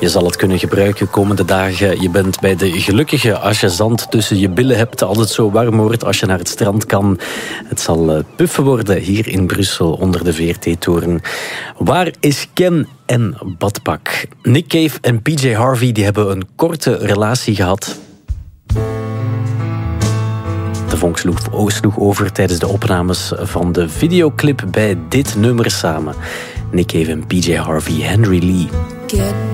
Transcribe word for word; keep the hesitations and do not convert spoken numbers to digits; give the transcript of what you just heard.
Je zal het kunnen gebruiken komende dagen. Je bent bij de gelukkige als je zand tussen je billen hebt, als het zo warm wordt, als je naar het strand kan. Het zal puffen worden hier in Brussel onder de V R T-toren. Waar is Ken en Badpak? Nick Cave en P J Harvey die hebben een korte relatie gehad. De vonk sloeg, sloeg over tijdens de opnames van de videoclip bij dit nummer samen. Nick Cave en P J Harvey, Henry Lee. Get